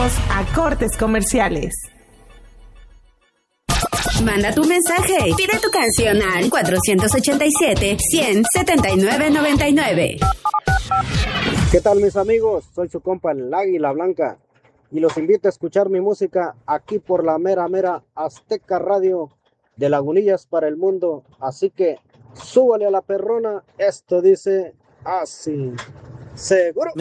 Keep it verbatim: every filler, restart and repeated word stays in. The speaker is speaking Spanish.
Vamos a cortes comerciales. Manda tu mensaje y pide tu canción al cuatro ocho siete, cien, setenta y nueve noventa y nueve. ¿Qué tal, mis amigos? Soy su compa el Águila Blanca y los invito a escuchar mi música aquí por la mera mera Azteca Radio de Lagunillas para el mundo. Así que súbale a la perrona, esto dice así. Seguro.